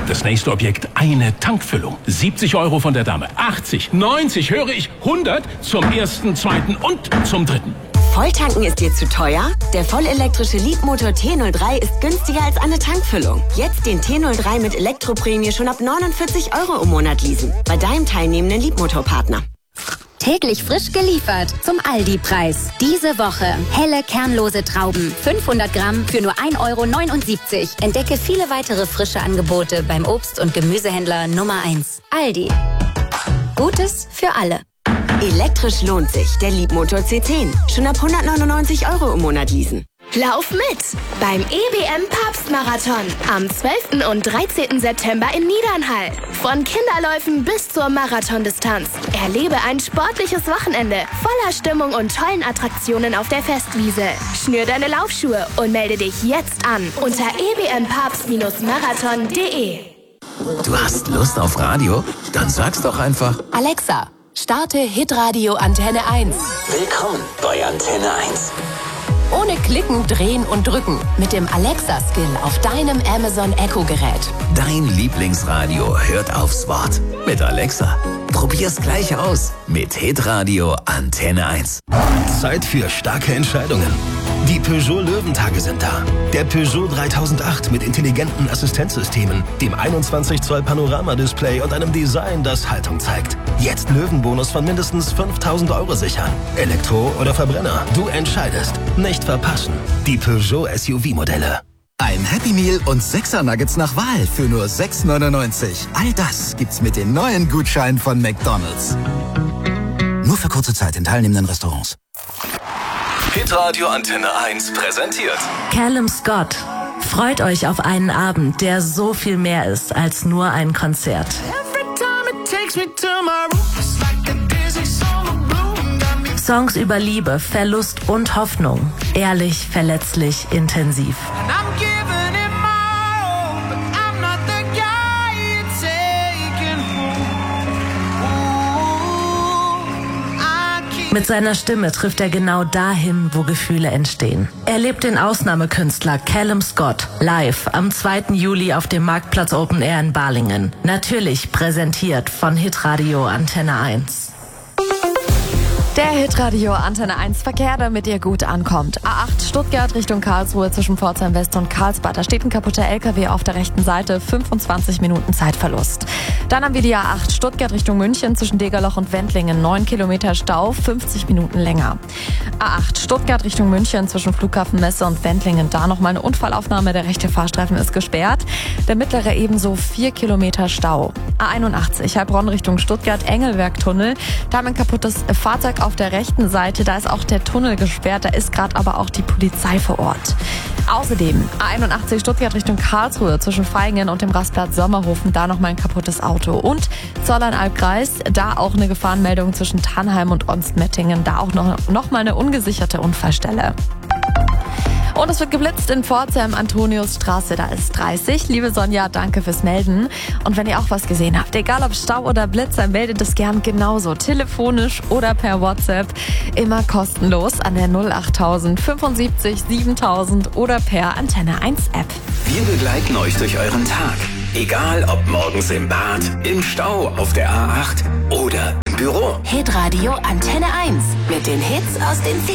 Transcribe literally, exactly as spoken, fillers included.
Das nächste Objekt, eine Tankfüllung. siebzig Euro von der Dame. achtzig, neunzig, höre ich, hundert zum ersten, zweiten und zum dritten. Volltanken ist dir zu teuer? Der vollelektrische Leapmotor T null drei ist günstiger als eine Tankfüllung. Jetzt den T null drei mit Elektroprämie schon ab neunundvierzig Euro im Monat leasen. Bei deinem teilnehmenden Leapmotor-Partner. Täglich frisch geliefert zum Aldi-Preis. Diese Woche helle kernlose Trauben. fünfhundert Gramm für nur ein Euro neunundsiebzig. Entdecke viele weitere frische Angebote beim Obst- und Gemüsehändler Nummer eins. Aldi. Gutes für alle. Elektrisch lohnt sich. Der Leapmotor C zehn. Schon ab hundertneunundneunzig Euro im Monat leasen. Lauf mit beim E B M Papstmarathon am zwölften und dreizehnten September in Niedernhall. Von Kinderläufen bis zur Marathondistanz. Erlebe ein sportliches Wochenende voller Stimmung und tollen Attraktionen auf der Festwiese. Schnür deine Laufschuhe und melde dich jetzt an unter e b m papst marathon punkt de. Du hast Lust auf Radio? Dann sag's doch einfach. Alexa, starte Hitradio Antenne eins. Willkommen bei Antenne eins. Ohne Klicken, Drehen und Drücken. Mit dem Alexa-Skill auf deinem Amazon Echo-Gerät. Dein Lieblingsradio hört aufs Wort. Mit Alexa. Probier's gleich aus. Mit Hitradio Antenne eins. Zeit für starke Entscheidungen. Die Peugeot Löwentage sind da. Der Peugeot dreitausendacht mit intelligenten Assistenzsystemen, dem einundzwanzig Zoll Panoramadisplay und einem Design, das Haltung zeigt. Jetzt Löwenbonus von mindestens fünftausend Euro sichern. Elektro oder Verbrenner, du entscheidest. Nicht verpassen. Die Peugeot S U V-Modelle. Ein Happy Meal und sechser Nuggets nach Wahl für nur sechs neunundneunzig. All das gibt's mit den neuen Gutscheinen von McDonald's. Nur für kurze Zeit in teilnehmenden Restaurants. Hitradio Antenne eins präsentiert Callum Scott. Freut euch auf einen Abend, der so viel mehr ist als nur ein Konzert. Songs über Liebe, Verlust und Hoffnung. Ehrlich, verletzlich, intensiv. Mit seiner Stimme trifft er genau dahin, wo Gefühle entstehen. Erlebt den Ausnahmekünstler Callum Scott live am zweiten Juli auf dem Marktplatz Open Air in Balingen. Natürlich präsentiert von Hitradio Antenne eins. Der Hitradio Antenne eins Verkehr, damit ihr gut ankommt. A acht Stuttgart Richtung Karlsruhe zwischen Pforzheim West und Karlsbad. Da steht ein kaputter L K W auf der rechten Seite, fünfundzwanzig Minuten Zeitverlust. Dann haben wir die A acht Stuttgart Richtung München zwischen Degerloch und Wendlingen, neun Kilometer Stau, fünfzig Minuten länger. A acht Stuttgart Richtung München zwischen Flughafen Messe und Wendlingen, da nochmal eine Unfallaufnahme, der rechte Fahrstreifen ist gesperrt. Der mittlere ebenso vier Kilometer Stau. A einundachtzig Heilbronn Richtung Stuttgart, Engelberg-Tunnel, da haben wir ein kaputtes Fahrzeug auf der rechten Seite, da ist auch der Tunnel gesperrt, da ist gerade aber auch die Polizei vor Ort. Außerdem A einundachtzig Stuttgart Richtung Karlsruhe zwischen Vaihingen und dem Rastplatz Sommerhofen, da nochmal ein kaputtes Auto. Und Zollern-Albkreis, da auch eine Gefahrenmeldung zwischen Tannheim und Onstmettingen, da auch noch, noch mal eine ungesicherte Unfallstelle. Und es wird geblitzt in Pforzheim, Antoniusstraße, da ist dreißig. Liebe Sonja, danke fürs Melden. Und wenn ihr auch was gesehen habt, egal ob Stau oder Blitz, dann meldet es gern genauso. Telefonisch oder per WhatsApp. Immer kostenlos an der null achttausend fünfundsiebzig siebentausend oder per Antenne eins App. Wir begleiten euch durch euren Tag. Egal ob morgens im Bad, im Stau, auf der A acht oder im Büro. Hitradio Antenne eins mit den Hits aus den